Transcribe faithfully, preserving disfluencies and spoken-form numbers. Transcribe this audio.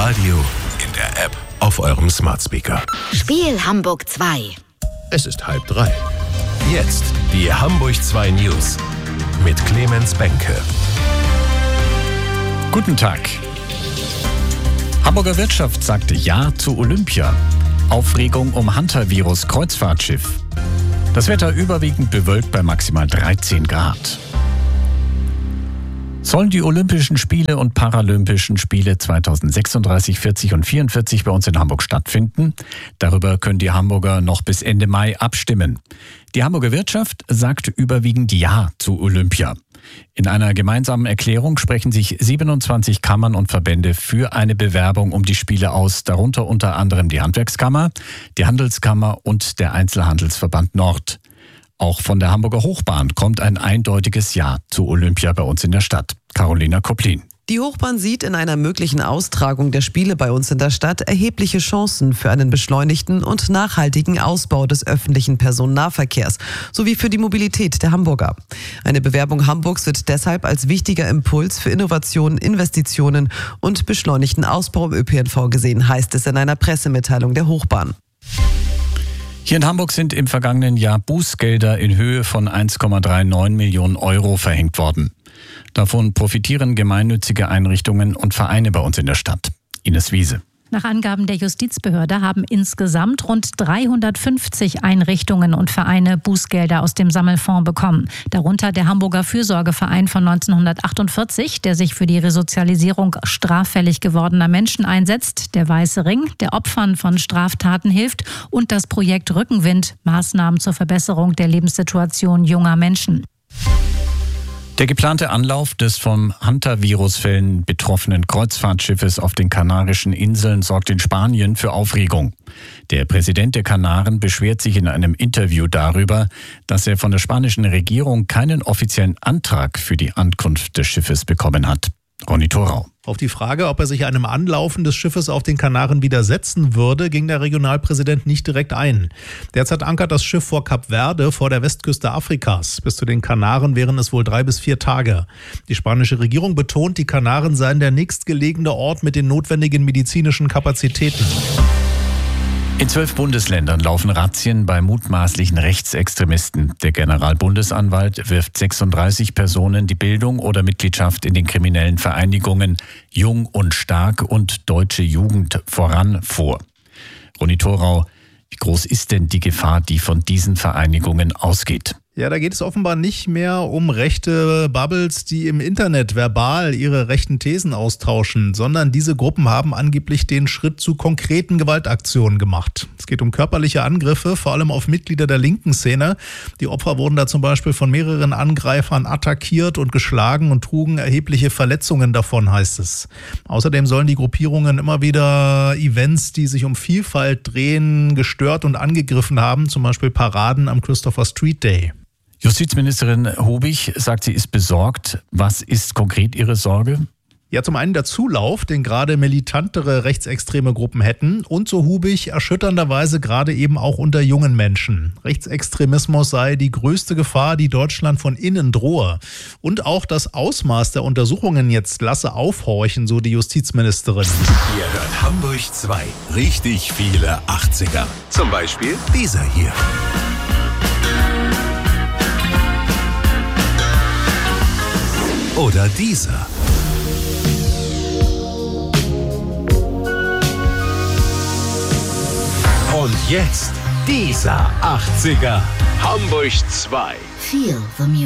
Radio, in der App, auf eurem Smart Speaker. Spiel Hamburg zwei. Es ist halb drei. Jetzt die Hamburg zwei News mit Clemens Benke. Guten Tag. Hamburger Wirtschaft sagte Ja zu Olympia. Aufregung um Hantavirus-Kreuzfahrtschiff. Das Wetter überwiegend bewölkt bei maximal dreizehn Grad. Sollen die Olympischen Spiele und Paralympischen Spiele zweitausendsechsunddreißig, vierzig und vierundvierzig bei uns in Hamburg stattfinden? Darüber können die Hamburger noch bis Ende Mai abstimmen. Die Hamburger Wirtschaft sagt überwiegend Ja zu Olympia. In einer gemeinsamen Erklärung sprechen sich siebenundzwanzig Kammern und Verbände für eine Bewerbung um die Spiele aus, darunter unter anderem die Handwerkskammer, die Handelskammer und der Einzelhandelsverband Nord. Auch von der Hamburger Hochbahn kommt ein eindeutiges Ja zu Olympia bei uns in der Stadt. Carolina Koplin. Die Hochbahn sieht in einer möglichen Austragung der Spiele bei uns in der Stadt erhebliche Chancen für einen beschleunigten und nachhaltigen Ausbau des öffentlichen Personennahverkehrs sowie für die Mobilität der Hamburger. Eine Bewerbung Hamburgs wird deshalb als wichtiger Impuls für Innovationen, Investitionen und beschleunigten Ausbau im Ö P N V gesehen, heißt es in einer Pressemitteilung der Hochbahn. Hier in Hamburg sind im vergangenen Jahr Bußgelder in Höhe von eins Komma neununddreißig Millionen Euro verhängt worden. Davon profitieren gemeinnützige Einrichtungen und Vereine bei uns in der Stadt. Ines Wiese. Nach Angaben der Justizbehörde haben insgesamt rund dreihundertfünfzig Einrichtungen und Vereine Bußgelder aus dem Sammelfonds bekommen. Darunter der Hamburger Fürsorgeverein von neunzehnhundertachtundvierzig, der sich für die Resozialisierung straffällig gewordener Menschen einsetzt, der Weiße Ring, der Opfern von Straftaten hilft und das Projekt Rückenwind, Maßnahmen zur Verbesserung der Lebenssituation junger Menschen. Der geplante Anlauf des vom Hantavirus-Fällen betroffenen Kreuzfahrtschiffes auf den Kanarischen Inseln sorgt in Spanien für Aufregung. Der Präsident der Kanaren beschwert sich in einem Interview darüber, dass er von der spanischen Regierung keinen offiziellen Antrag für die Ankunft des Schiffes bekommen hat. Ronny Thorau. Auf die Frage, ob er sich einem Anlaufen des Schiffes auf den Kanaren widersetzen würde, ging der Regionalpräsident nicht direkt ein. Derzeit ankert das Schiff vor Kap Verde, vor der Westküste Afrikas. Bis zu den Kanaren wären es wohl drei bis vier Tage. Die spanische Regierung betont, die Kanaren seien der nächstgelegene Ort mit den notwendigen medizinischen Kapazitäten. In zwölf Bundesländern laufen Razzien bei mutmaßlichen Rechtsextremisten. Der Generalbundesanwalt wirft sechsunddreißig Personen die Bildung oder Mitgliedschaft in den kriminellen Vereinigungen Jung und Stark und Deutsche Jugend voran vor. Ronny Thorau, wie groß ist denn die Gefahr, die von diesen Vereinigungen ausgeht? Ja, da geht es offenbar nicht mehr um rechte Bubbles, die im Internet verbal ihre rechten Thesen austauschen, sondern diese Gruppen haben angeblich den Schritt zu konkreten Gewaltaktionen gemacht. Es geht um körperliche Angriffe, vor allem auf Mitglieder der linken Szene. Die Opfer wurden da zum Beispiel von mehreren Angreifern attackiert und geschlagen und trugen erhebliche Verletzungen davon, heißt es. Außerdem sollen die Gruppierungen immer wieder Events, die sich um Vielfalt drehen, gestört und angegriffen haben, zum Beispiel Paraden am Christopher Street Day. Justizministerin Hobig sagt, sie ist besorgt. Was ist konkret ihre Sorge? Ja, zum einen der Zulauf, den gerade militantere rechtsextreme Gruppen hätten, und so Hubig erschütternderweise gerade eben auch unter jungen Menschen. Rechtsextremismus sei die größte Gefahr, die Deutschland von innen drohe. Und auch das Ausmaß der Untersuchungen jetzt lasse aufhorchen, so die Justizministerin. Ihr hört Hamburg zwei. Richtig viele achtziger. Zum Beispiel dieser hier. Oder dieser. Und jetzt dieser achtziger. Hamburg zwei. Feel the music.